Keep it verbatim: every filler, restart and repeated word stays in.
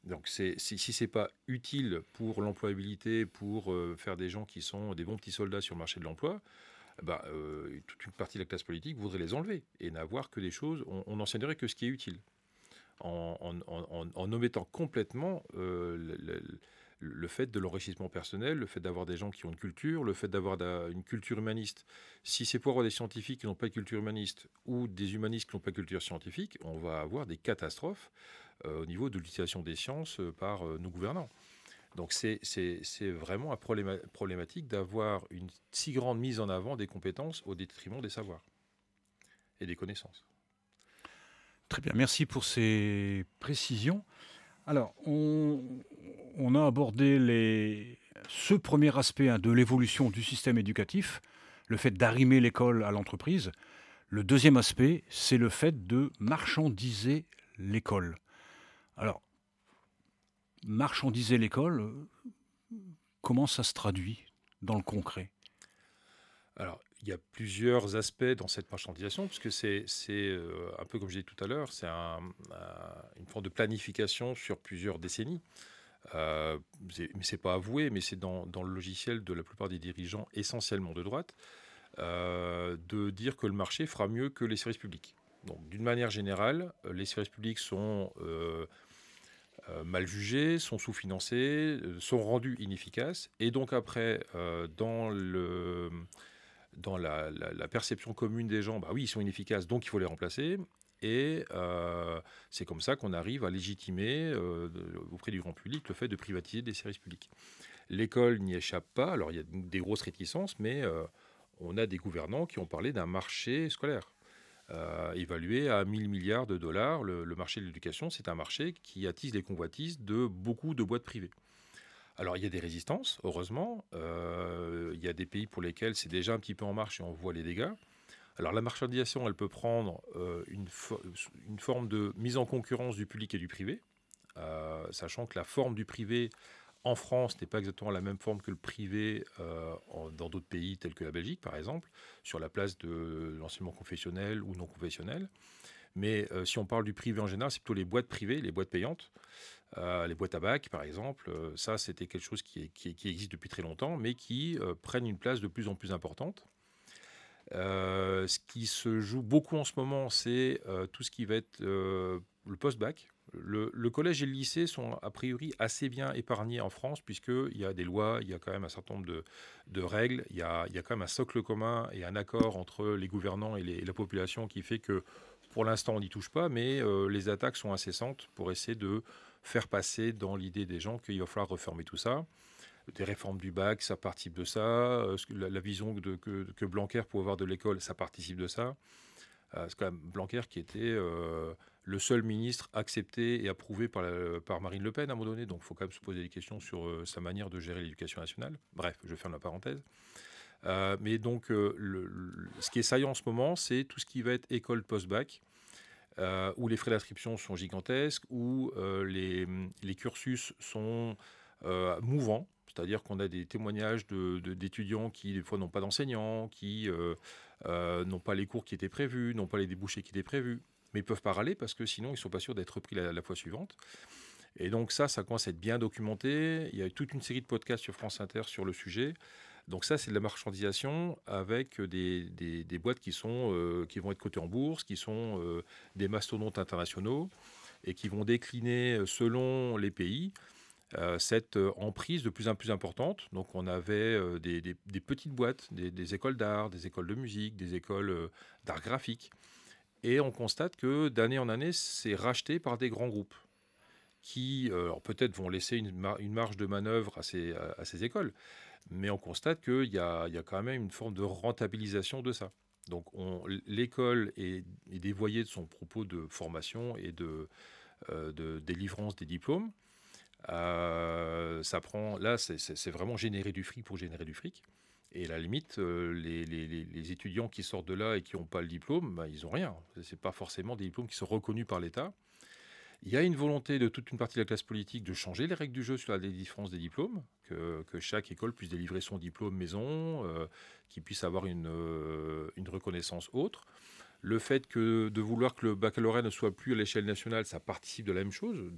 Donc c'est, si, si ce n'est pas utile pour l'employabilité, pour euh, faire des gens qui sont des bons petits soldats sur le marché de l'emploi, bah, euh, toute une partie de la classe politique voudrait les enlever et n'avoir que des choses, on, on n'enseignerait que ce qui est utile, en, en, en, en omettant complètement euh, le, le, le fait de l'enrichissement personnel, le fait d'avoir des gens qui ont une culture, le fait d'avoir da, une culture humaniste. Si c'est pour avoir des scientifiques qui n'ont pas de culture humaniste ou des humanistes qui n'ont pas de culture scientifique, on va avoir des catastrophes euh, au niveau de l'utilisation des sciences euh, par euh, nos gouvernants. Donc c'est, c'est, c'est vraiment un probléma, problématique d'avoir une si grande mise en avant des compétences au détriment des savoirs et des connaissances. Très bien, merci pour ces précisions. Alors, on, on a abordé les, ce premier aspect hein, de l'évolution du système éducatif, le fait d'arrimer l'école à l'entreprise. Le deuxième aspect, c'est le fait de marchandiser l'école. Alors, marchandiser l'école, euh, comment ça se traduit dans le concret? Alors, il y a plusieurs aspects dans cette marchandisation, puisque c'est, c'est euh, un peu comme je disais tout à l'heure, c'est un, un, une forme de planification sur plusieurs décennies. Euh, c'est, mais ce n'est pas avoué, mais c'est dans, dans le logiciel de la plupart des dirigeants, essentiellement de droite, euh, de dire que le marché fera mieux que les services publics. Donc, d'une manière générale, les services publics sont euh, euh, mal jugés, sont sous-financés, euh, sont rendus inefficaces, et donc après, euh, dans le dans la, la, la perception commune des gens, bah oui, ils sont inefficaces, donc il faut les remplacer. Et euh, c'est comme ça qu'on arrive à légitimer euh, auprès du grand public le fait de privatiser des services publics. L'école n'y échappe pas. Alors il y a des grosses réticences, mais euh, on a des gouvernants qui ont parlé d'un marché scolaire. Euh, évalué à mille milliards de dollars, le, le marché de l'éducation, c'est un marché qui attise les convoitises de beaucoup de boîtes privées. Alors, il y a des résistances, heureusement. Euh, il y a des pays pour lesquels c'est déjà un petit peu en marche et on voit les dégâts. Alors, la marchandisation, elle peut prendre euh, une, fo- une forme de mise en concurrence du public et du privé, euh, sachant que la forme du privé en France n'est pas exactement la même forme que le privé euh, en- dans d'autres pays tels que la Belgique, par exemple, sur la place de l'enseignement confessionnel ou non confessionnel. Mais euh, si on parle du privé en général, c'est plutôt les boîtes privées, les boîtes payantes. Euh, les boîtes à bac, par exemple, euh, ça, c'était quelque chose qui, est- qui- qui existe depuis très longtemps, mais qui euh, prennent une place de plus en plus importante. Euh, ce qui se joue beaucoup en ce moment, c'est euh, tout ce qui va être euh, le post-bac. Le, le collège et le lycée sont a priori assez bien épargnés en France, puisqu'il y a des lois, il y a quand même un certain nombre de, de règles, il y, a, il y a quand même un socle commun et un accord entre les gouvernants et, les- et la population qui fait que pour l'instant on n'y touche pas, mais euh, les attaques sont incessantes pour essayer de faire passer dans l'idée des gens qu'il va falloir reformer tout ça. Des réformes du bac, ça participe de ça. Euh, ce que- la, la vision de- que, que Blanquer pouvait avoir de l'école, ça participe de ça. Euh, c'est quand même Blanquer qui était euh, le seul ministre accepté et approuvé par, la- par Marine Le Pen à un moment donné. Donc il faut quand même se poser des questions sur euh, sa manière de gérer l'éducation nationale. Bref, je ferme la parenthèse. Euh, mais donc, euh, le- le- ce qui est saillant en ce moment, c'est tout ce qui va être école post-bac, euh, où les frais d'inscription sont gigantesques, où euh, les, les cursus sont euh, mouvants. C'est-à-dire qu'on a des témoignages de, de- d'étudiants qui, des fois, n'ont pas d'enseignants, qui euh, euh, n'ont pas les cours qui étaient prévus, n'ont pas les débouchés qui étaient prévus, mais ils peuvent pas râler parce que sinon, ils ne sont pas sûrs d'être repris la, la fois suivante. Et donc ça, ça commence à être bien documenté. Il y a toute une série de podcasts sur France Inter sur le sujet. Donc ça, c'est de la marchandisation avec des, des- des boîtes qui, sont, euh, qui vont être cotées en bourse, qui sont euh, des mastodontes internationaux et qui vont décliner euh, selon les pays euh, cette euh, emprise de plus en plus importante. Donc on avait euh, des, des- des petites boîtes, des, des écoles d'art, des écoles de musique, des écoles euh, d'art graphique. Et on constate que d'année en année, c'est racheté par des grands groupes qui, euh, alors peut-être, vont laisser une, mar- une marge de manœuvre à ces, à, à ces écoles, mais on constate qu'il y a, il y a quand même une forme de rentabilisation de ça. Donc on- l'école est, est dévoyée de son propos de formation et de, euh, de délivrance des diplômes. Euh, ça prend, là, c'est c'est- c'est vraiment générer du fric pour générer du fric. Et à la limite, euh, les, les- les- les étudiants qui sortent de là et qui n'ont pas le diplôme, bah, ils n'ont rien. Ce n'est pas forcément des diplômes qui sont reconnus par l'État. Il y a une volonté de toute une partie de la classe politique de changer les règles du jeu sur la délivrance des diplômes, que, que chaque école puisse délivrer son diplôme maison, euh, qu'il puisse avoir une, euh, une reconnaissance autre. Le fait que de vouloir que le baccalauréat ne soit plus à l'échelle nationale, ça participe de la même chose,